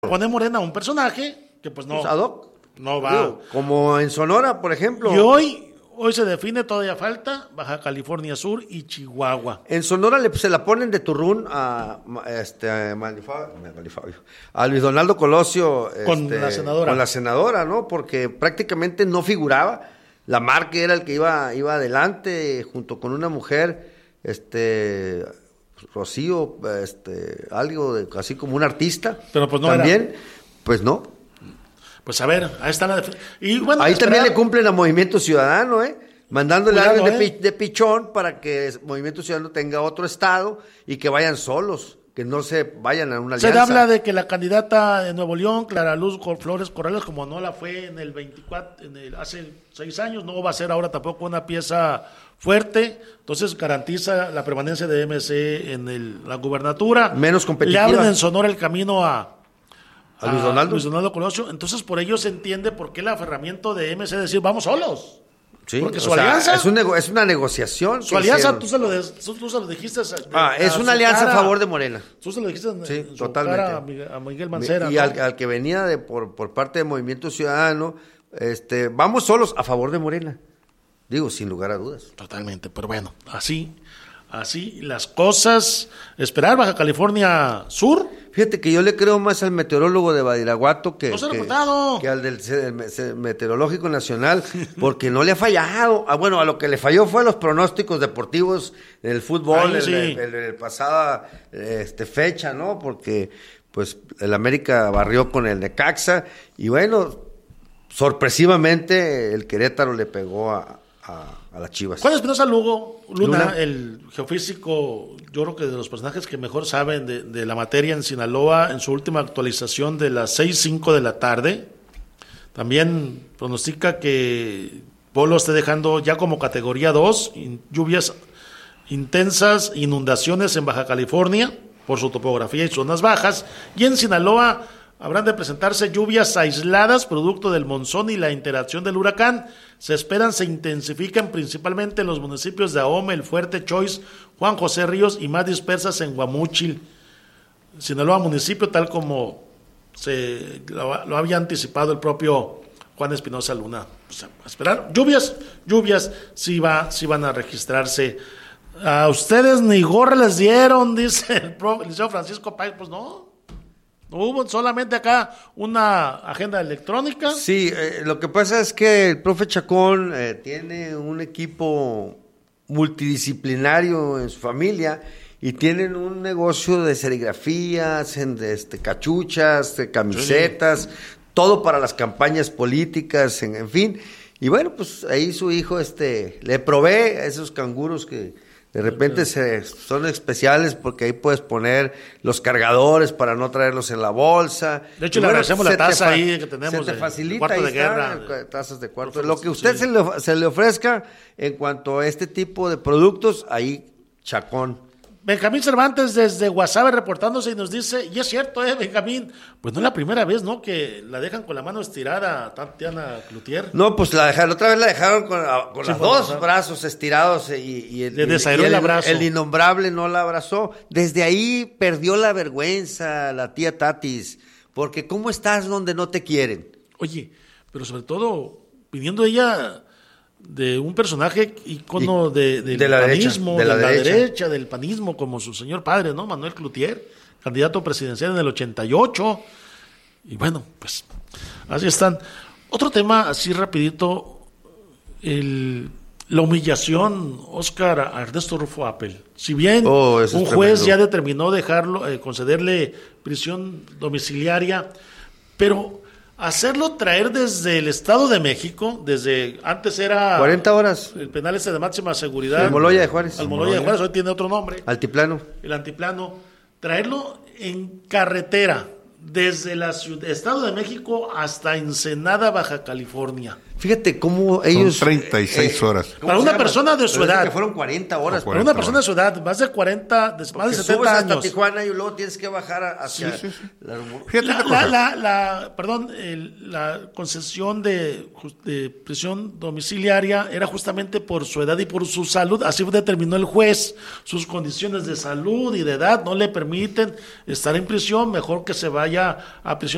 Pone Morena un personaje que pues no, Pues ad hoc. no va. Digo, como en Sonora, por ejemplo. Y hoy se define, todavía falta Baja California Sur y Chihuahua. En Sonora se la ponen de turrún a Luis Donaldo Colosio. Con la senadora. Con la senadora, ¿no? Porque prácticamente no figuraba. La Marque era el que iba adelante junto con una mujer, Rocío, algo así como un artista. Pero pues no también, era. Pues no. Pues a ver, ahí está la y bueno, ahí también le cumplen a Movimiento Ciudadano, mandándole a alguien de pichón para que Movimiento Ciudadano tenga otro estado y que vayan solos, que no se vayan a una alianza. Se habla de que la candidata de Nuevo León, Clara Luz Flores Corrales, como no la fue en el 24, hace 6 años, no va a ser ahora tampoco una pieza fuerte, entonces garantiza la permanencia de MC en la gubernatura. Menos competitiva. Le abren en Sonora el camino a Luis Donaldo Colosio, entonces por ello se entiende por qué el aferramiento de MC es decir, vamos solos. Sí, porque su alianza es una negociación. Su alianza, tú se lo dijiste. Es una alianza a favor de Morena. Tú se lo dijiste sí, totalmente. A Miguel Mancera. Y ¿no? al que venía por parte de Movimiento Ciudadano, vamos solos a favor de Morena. Digo, sin lugar a dudas. Totalmente, pero bueno, así las cosas. Esperar Baja California Sur. Fíjate que yo le creo más al meteorólogo de Badiraguato que al del Meteorológico Nacional, porque no le ha fallado. Bueno, a lo que le falló fue a los pronósticos deportivos en el fútbol, el pasada fecha, ¿no? Porque pues el América barrió con el Necaxa y bueno, sorpresivamente el Querétaro le pegó a las Chivas. Juan Espinosa Luna, el geofísico, yo creo que de los personajes que mejor saben de la materia en Sinaloa, en su última actualización de las 6:05 de la tarde, también pronostica que Polo esté dejando ya como categoría 2, lluvias intensas, inundaciones en Baja California, por su topografía y zonas bajas, y en Sinaloa habrán de presentarse lluvias aisladas producto del monzón y la interacción del huracán. Se esperan se intensifican principalmente en los municipios de Ahome, El Fuerte, Choix, Juan José Ríos y más dispersas en Guamúchil, Sinaloa municipio, tal como lo había anticipado el propio Juan Espinosa Luna. Pues a esperar. Lluvias sí van a registrarse. A ustedes ni gorra les dieron, dice el liceo Francisco Páez. Pues no. Hubo solamente acá una agenda electrónica. Sí, lo que pasa es que el profe Chacón tiene un equipo multidisciplinario en su familia y tienen un negocio de serigrafías, cachuchas, camisetas, todo para las campañas políticas, en fin. Y bueno, pues ahí su hijo le provee a esos canguros que de repente son especiales porque ahí puedes poner los cargadores para no traerlos en la bolsa. De hecho, le agradecemos la taza ahí que tenemos. Se te facilita, cuarto de guerra. Tazas de cuarto. Lo que usted se le ofrezca en cuanto a este tipo de productos, ahí Chacón. Benjamín Cervantes desde Guasave reportándose y nos dice, y es cierto, Benjamín, pues no es la primera vez, ¿no?, que la dejan con la mano estirada a Tatiana Cloutier. No, pues otra vez la dejaron con los dos brazos estirados y el innombrable no la abrazó. Desde ahí perdió la vergüenza la tía Tatis, porque ¿cómo estás donde no te quieren? Oye, pero sobre todo, viniendo ella de un personaje ícono del panismo, de la derecha, del panismo, como su señor padre, ¿no? Manuel Cloutier, candidato presidencial en el 88. Y bueno, pues así están. Otro tema, así rapidito, la humillación, Oscar, a Ernesto Rufo Appel. Si bien un juez ya determinó concederle prisión domiciliaria, pero hacerlo traer desde el Estado de México, antes era 40 horas. El penal de máxima seguridad. Almoloya de Juárez. Almoloya de Juárez, hoy tiene otro nombre. Altiplano. El altiplano. Traerlo en carretera desde el Estado de México hasta Ensenada, Baja California. Fíjate cómo ellos... Son 36 horas. Para una persona de su edad. Que fueron 40 horas. Para una persona de su edad, más de 40, más de 70 subes años. hasta Tijuana y luego tienes que bajar hacia... Sí. La concesión de prisión domiciliaria era justamente por su edad y por su salud. Así determinó el juez. Sus condiciones de salud y de edad no le permiten estar en prisión. Mejor que se vaya a prisión